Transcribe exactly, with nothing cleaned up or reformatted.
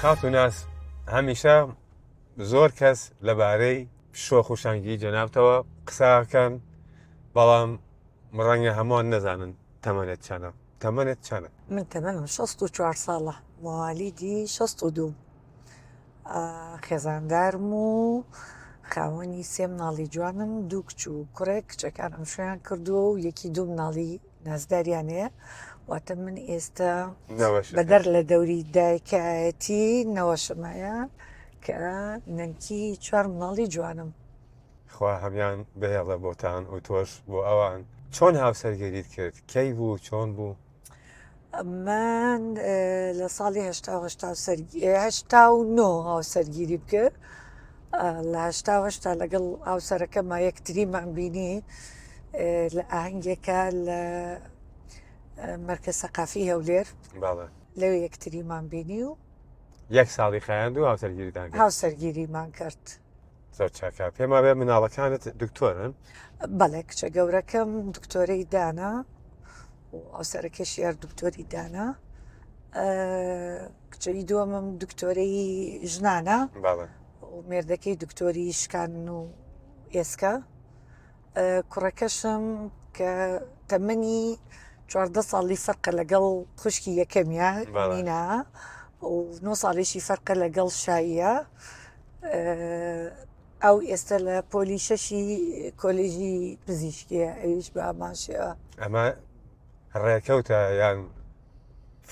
خاڵ و ناس هەمیشە زۆر کەس لەبارەی شۆخ و شەنگی جەنابتەوە قساکەن، بەڵام ڕەنگە هەمووان نەزانن تەمەنێت چەندە. تەمەنێت چەندە؟ من تەمەنم شەست و چوار ساڵە، موالیدی شەست و دوو، خێزاندارم و خاوەنی سێ مناڵی جوانم، دوو کچ و کوڕێک. کچەکانم شویان کردووە و یەکی دوو مناڵی نازداریان هەیە. واتە من ئێستا بەدەر لە دەوری دایکایەتی نەوەشمایە کە نەنکی چوار مناڵی جوانم. خوا هەمیان بهێڵە بۆتان و تۆش بۆ ئەوان. چۆن هاوسەرگیریت کرد؟ کەی بوو؟ چۆن بوو؟ من لە ساڵی هەشتا و نۆ هاوسەرگیری بکرد. لە هەشتا هەشتا لەگەڵ هاوسەرەکەمە یەکتریمان بینی لە ئاهەنگێکە لە مەرکەز سەقافی هەولێر، لەوێ یەکتریمان بینی و یەک ساڵی خایاند و هاوسەرگیریتان کرد. هاوسەرگیریمان کرد. زۆر چاکە. پێما بێ مناڵەکانت دکتۆرن؟ بەڵێ، کچە گەورەکەم دکتۆرەی دانا و هاوسەرەکەشی یار دکتۆری دانا. کچەی دووەمم دکتۆرەی ژنانە و مێردەکەی دکتۆری شکان و ئێسکە. کوڕەکەشم کە تەمەنی چواردە ساڵی فەرقە لەگەڵ خوشکی یەکەمیە مینا و نۆ ساڵێکی فەرقە لەگەڵ شاییە. ئەو ئێستا لە پۆلی شەشی کۆلێژی پزیشکیە، ئەویش بە ئاماشەوە. ئەمە ڕێکەوتە یان